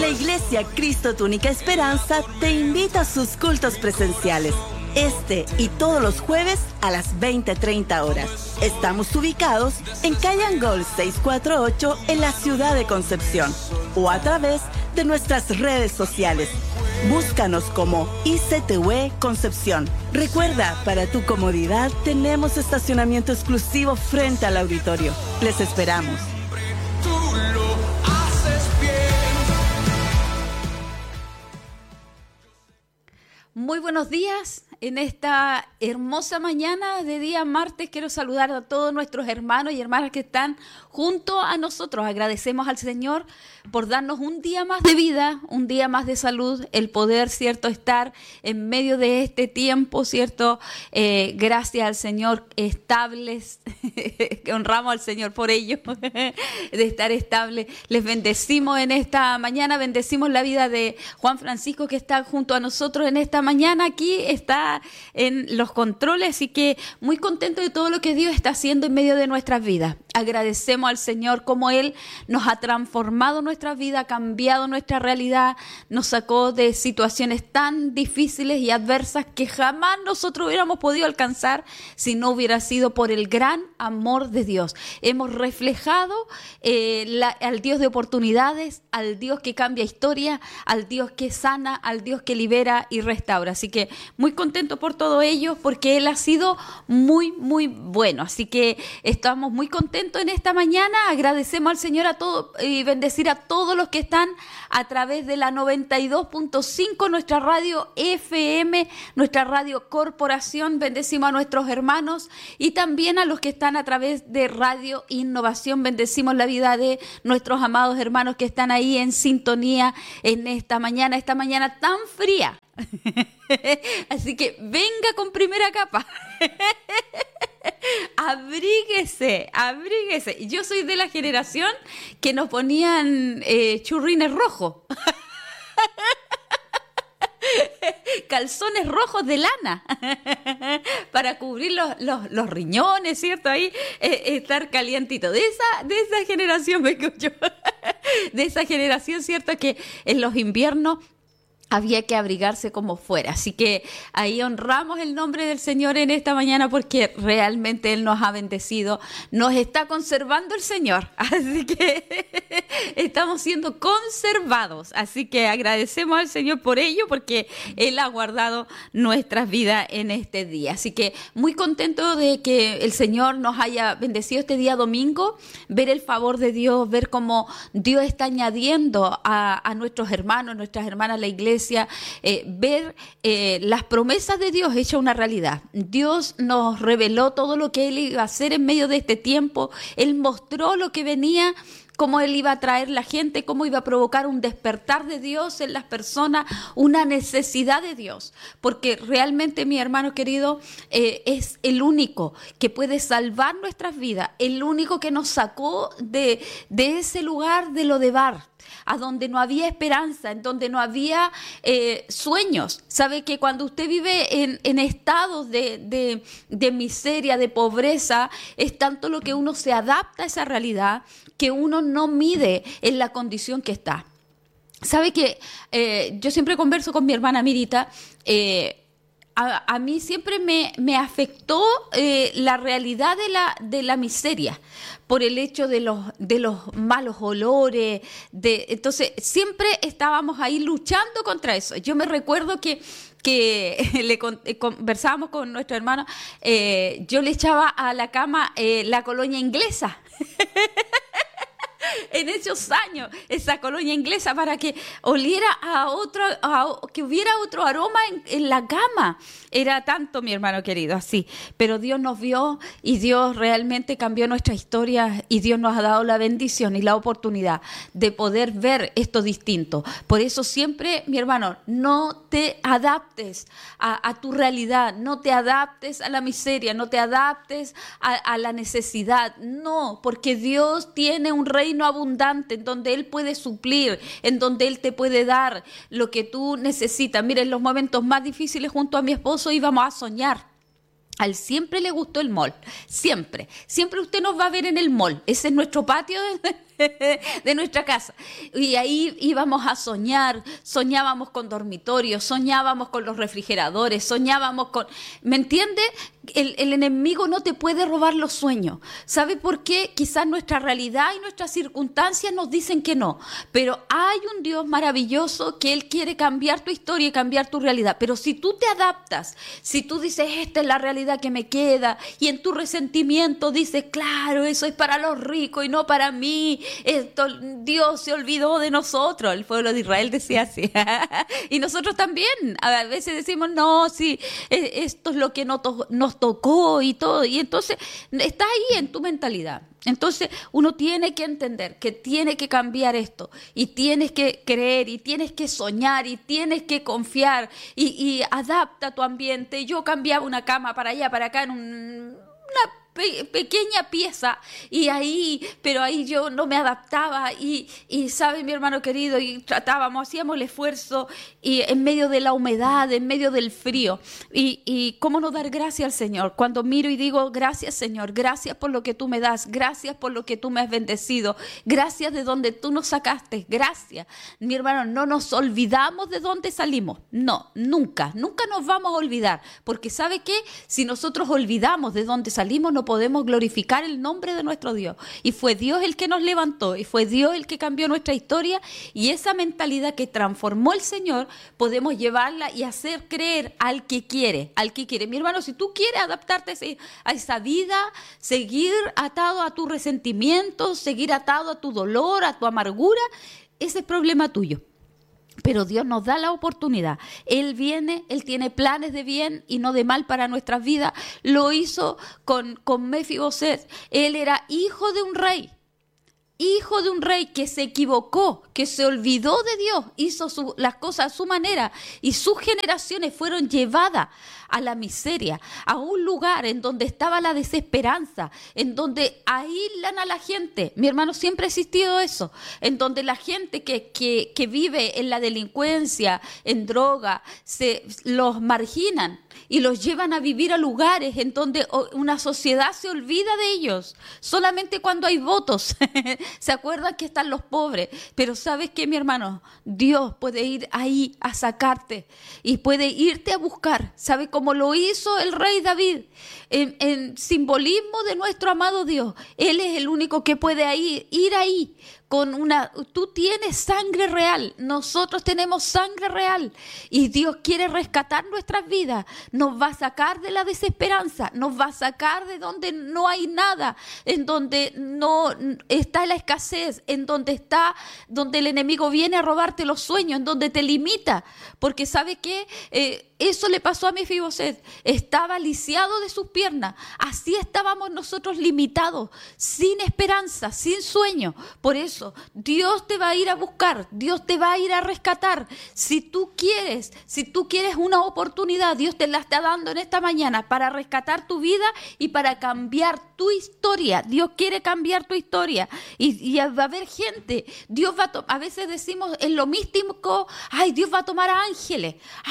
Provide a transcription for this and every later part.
La Iglesia Cristo Tu Única Esperanza te invita a sus cultos presenciales. Este y todos los jueves a las 20:30 horas. Estamos ubicados en calle Angol 648 en la ciudad de Concepción o a través de nuestras redes sociales. Búscanos como ICTV Concepción. Recuerda, para tu comodidad tenemos estacionamiento exclusivo frente al auditorio. Les esperamos. Muy buenos días. En esta hermosa mañana de día martes quiero saludar a todos nuestros hermanos y hermanas que están junto a nosotros. Agradecemos al Señor por darnos un día más de vida, un día más de salud, el poder, ¿cierto?, estar en medio de este tiempo, ¿cierto? Gracias al Señor, estables, que honramos al Señor por ello, de estar estables. Les bendecimos en esta mañana, bendecimos la vida de Juan Francisco que está junto a nosotros en esta mañana. Aquí está en los controles, así que muy contento de todo lo que Dios está haciendo en medio de nuestras vidas. Agradecemos al Señor como Él nos ha transformado nuestra vida, ha cambiado nuestra realidad, nos sacó de situaciones tan difíciles y adversas que jamás nosotros hubiéramos podido alcanzar si no hubiera sido por el gran amor de Dios. Hemos reflejado al Dios de oportunidades, al Dios que cambia historia, al Dios que sana, al Dios que libera y restaura. Así que muy contento por todo ello porque Él ha sido muy, muy bueno. Así que estamos muy contentos en esta mañana. Agradecemos al Señor a todos y bendecir a todos los que están a través de la 92.5, nuestra radio FM, nuestra radio Corporación. Bendecimos a nuestros hermanos y también a los que están a través de Radio Innovación. Bendecimos la vida de nuestros amados hermanos que están ahí en sintonía en esta mañana tan fría. Así que venga con primera capa. Abríguese. Yo soy de la generación que nos ponían churrines rojos. Calzones rojos de lana para cubrir los riñones, ¿cierto? Ahí estar calientito. De esa generación vengo yo. De esa generación, ¿cierto? Que en los inviernos había que abrigarse como fuera. Así que ahí honramos el nombre del Señor en esta mañana porque realmente Él nos ha bendecido. Nos está conservando el Señor. Así que estamos siendo conservados. Así que agradecemos al Señor por ello porque Él ha guardado nuestras vidas en este día. Así que muy contento de que el Señor nos haya bendecido este día domingo. Ver el favor de Dios, ver cómo Dios está añadiendo a nuestros hermanos, nuestras hermanas, la iglesia. Ver las promesas de Dios hechas una realidad. Dios nos reveló todo lo que Él iba a hacer en medio de este tiempo. Él mostró lo que venía, cómo Él iba a traer la gente, cómo iba a provocar un despertar de Dios en las personas, una necesidad de Dios. Porque realmente, mi hermano querido, es el único que puede salvar nuestras vidas, el único que nos sacó de ese lugar de Lodebar, a donde no había esperanza, en donde no había sueños. Sabe que cuando usted vive en estados de miseria, de pobreza, es tanto lo que uno se adapta a esa realidad que uno no mide en la condición que está. Sabe que yo siempre converso con mi hermana Mirita. A mí siempre me afectó la realidad de la miseria por el hecho de los malos olores. Entonces, siempre estábamos ahí luchando contra eso. Yo me recuerdo que conversábamos con nuestro hermano, yo le echaba a la cama la colonia inglesa. En esos años, esa colonia inglesa para que oliera que hubiera otro aroma en la cama. Era tanto, mi hermano querido, así. Pero Dios nos vio y Dios realmente cambió nuestra historia y Dios nos ha dado la bendición y la oportunidad de poder ver esto distinto. Por eso siempre, mi hermano, no te adaptes a tu realidad, no te adaptes a la miseria, no te adaptes a la necesidad. No, porque Dios tiene un reino abundante en donde Él puede suplir, en donde Él te puede dar lo que tú necesitas. Mira, en los momentos más difíciles junto a mi esposo íbamos a soñar. A él siempre le gustó el mall, siempre usted nos va a ver en el mall. Ese es nuestro patio de nuestra casa. Y ahí íbamos a soñar, soñábamos con dormitorios, soñábamos con los refrigeradores, soñábamos con... ¿Me entiende? El enemigo no te puede robar los sueños. ¿Sabe por qué? Quizás nuestra realidad y nuestras circunstancias nos dicen que no. Pero hay un Dios maravilloso que Él quiere cambiar tu historia y cambiar tu realidad. Pero si tú te adaptas, si tú dices, esta es la realidad que me queda, y en tu resentimiento dices, claro, eso es para los ricos y no para mí, esto, Dios se olvidó de nosotros. El pueblo de Israel decía así. Y nosotros también. A veces decimos, no, sí, esto es lo que nos tocó y todo, y entonces está ahí en tu mentalidad. Entonces uno tiene que entender que tiene que cambiar esto, y tienes que creer, y tienes que soñar, y tienes que confiar, y adapta tu ambiente. Yo cambiaba una cama para allá, para acá, en una pequeña pieza, y ahí, pero ahí yo no me adaptaba, y sabe, mi hermano querido, y hacíamos el esfuerzo, y en medio de la humedad, en medio del frío, y cómo no dar gracias al Señor cuando miro y digo, gracias Señor, gracias por lo que tú me das, gracias por lo que tú me has bendecido, gracias de donde tú nos sacaste, gracias. Mi hermano, no nos olvidamos de dónde salimos, no, nunca nos vamos a olvidar, porque ¿sabe qué? Si nosotros olvidamos de dónde salimos, no podemos glorificar el nombre de nuestro Dios. Y fue Dios el que nos levantó, y fue Dios el que cambió nuestra historia, y esa mentalidad que transformó el Señor podemos llevarla y hacer creer al que quiere. Mi hermano, si tú quieres adaptarte a esa vida, seguir atado a tu resentimiento, seguir atado a tu dolor, a tu amargura, ese es problema tuyo. Pero Dios nos da la oportunidad. Él viene, Él tiene planes de bien y no de mal para nuestras vidas. Lo hizo con Mefiboset. Él era hijo de un rey que se equivocó, que se olvidó de Dios, hizo las cosas a su manera, y sus generaciones fueron llevadas a la miseria, a un lugar en donde estaba la desesperanza, en donde aíslan a la gente. Mi hermano, siempre ha existido eso, en donde la gente que vive en la delincuencia, en droga, los marginan y los llevan a vivir a lugares en donde una sociedad se olvida de ellos, solamente cuando hay votos. Se acuerdan que están los pobres, pero ¿sabes qué, mi hermano? Dios puede ir ahí a sacarte y puede irte a buscar. ¿Sabe cómo lo hizo el rey David? En simbolismo de nuestro amado Dios. Él es el único que puede ir ahí. Tú tienes sangre real, nosotros tenemos sangre real, y Dios quiere rescatar nuestras vidas, nos va a sacar de la desesperanza, nos va a sacar de donde no hay nada, en donde no está la escasez, en donde el enemigo viene a robarte los sueños, en donde te limita, porque ¿sabe qué? Eso le pasó a Mefiboset, estaba lisiado de sus piernas, así estábamos nosotros limitados, sin esperanza, sin sueño. Por eso Dios te va a ir a buscar, Dios te va a ir a rescatar. Si tú quieres una oportunidad, Dios te la está dando en esta mañana para rescatar tu vida y para cambiar tu historia. Dios quiere cambiar tu historia, y va a haber gente, Dios va a veces decimos en lo místico, ay, Dios va a tomar a ángeles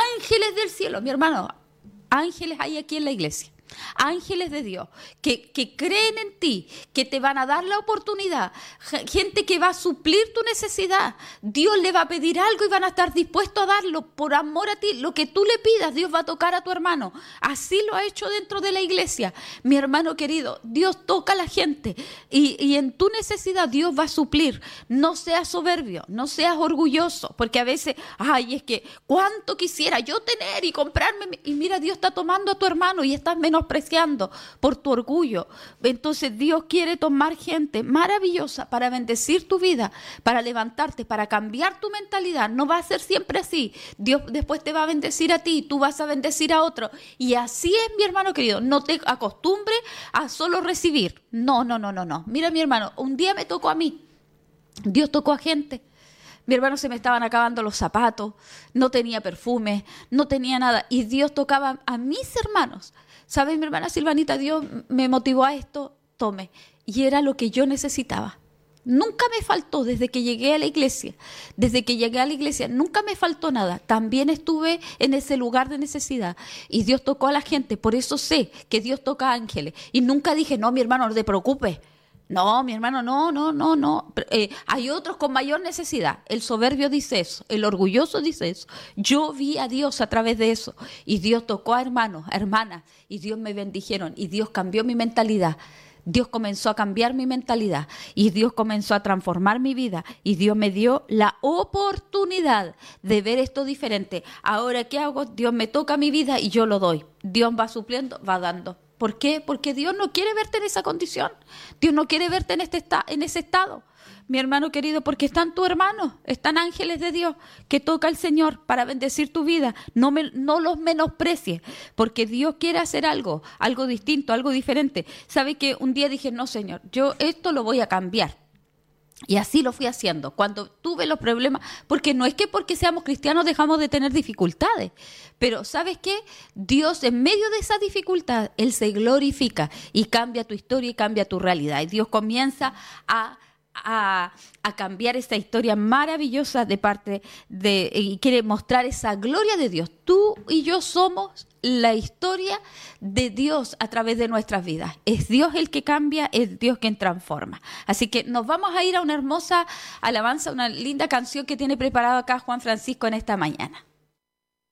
del cielo. Mi hermano, ángeles hay aquí en la iglesia. Ángeles de Dios que creen en ti, que te van a dar la oportunidad, gente que va a suplir tu necesidad. Dios le va a pedir algo y van a estar dispuestos a darlo por amor a ti. Lo que tú le pidas, Dios va a tocar a tu hermano. Así lo ha hecho dentro de la iglesia. Mi hermano querido, Dios toca a la gente, y en tu necesidad Dios va a suplir. No seas soberbio, no seas orgulloso, porque a veces, ay, es que cuánto quisiera yo tener y comprarme, y mira, Dios está tomando a tu hermano y estás menospreciando por tu orgullo. Entonces Dios quiere tomar gente maravillosa para bendecir tu vida, para levantarte, para cambiar tu mentalidad. No va a ser siempre así. Dios después te va a bendecir a ti, tú vas a bendecir a otro, y así es, mi hermano querido. No te acostumbres a solo recibir. No. Mira, mi hermano, un día me tocó a mí. Dios tocó a gente. Mi hermano, se me estaban acabando los zapatos, no tenía perfume, no tenía nada, y Dios tocaba a mis hermanos. ¿Sabes, mi hermana Silvanita? Dios me motivó a esto, tome. Y era lo que yo necesitaba. Nunca me faltó desde que llegué a la iglesia. Nunca me faltó nada. También estuve en ese lugar de necesidad. Y Dios tocó a la gente. Por eso sé que Dios toca a ángeles. Y nunca dije, no, mi hermano, no te preocupes. No, mi hermano, no. Hay otros con mayor necesidad. El soberbio dice eso, el orgulloso dice eso. Yo vi a Dios a través de eso y Dios tocó a hermanos, a hermanas y Dios me bendijeron y Dios cambió mi mentalidad. Dios comenzó a cambiar mi mentalidad y Dios comenzó a transformar mi vida y Dios me dio la oportunidad de ver esto diferente. Ahora, ¿qué hago? Dios me toca mi vida y yo lo doy. Dios va supliendo, va dando. ¿Por qué? Porque Dios no quiere verte en esa condición. Dios no quiere verte en ese estado. Mi hermano querido, porque están tus hermanos, están ángeles de Dios que toca el Señor para bendecir tu vida. No los menosprecies, porque Dios quiere hacer algo distinto, algo diferente. ¿Sabe que un día dije, no, Señor, yo esto lo voy a cambiar? Y así lo fui haciendo. Cuando tuve los problemas, porque no es que porque seamos cristianos dejamos de tener dificultades, pero ¿sabes qué? Dios en medio de esa dificultad, Él se glorifica y cambia tu historia y cambia tu realidad. Y Dios comienza a cambiar esa historia maravillosa de parte de, y quiere mostrar esa gloria de Dios. Tú y yo somos la historia de Dios a través de nuestras vidas. Es Dios el que cambia, es Dios quien transforma. Así que nos vamos a ir a una hermosa alabanza, una linda canción que tiene preparado acá Juan Francisco en esta mañana.